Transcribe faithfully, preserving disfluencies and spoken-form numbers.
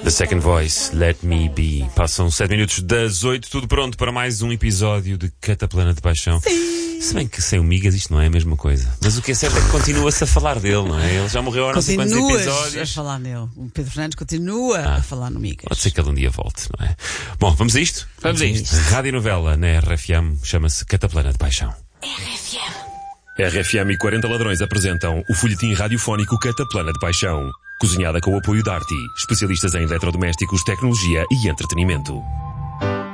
The Second Voice, Let Me Be. Passam sete minutos das oito, tudo pronto para mais um episódio de Cataplana de Paixão. Sim. Se bem que sem o Migas isto não é a mesma coisa. Mas o que é certo é que continua-se a falar dele, não é? Ele já morreu há não sei quantos episódios. a falar nele. O Pedro Fernandes continua ah, a falar no Migas. Pode ser que ele um dia volte, não é? Bom, vamos a isto? Vamos a isto. Rádio Novela na R F M chama-se Cataplana de Paixão. R F M. R F M e quarenta Ladrões apresentam o folhetim radiofónico Cataplana de Paixão. Cozinhada com o apoio da Arti, especialistas em eletrodomésticos, tecnologia e entretenimento.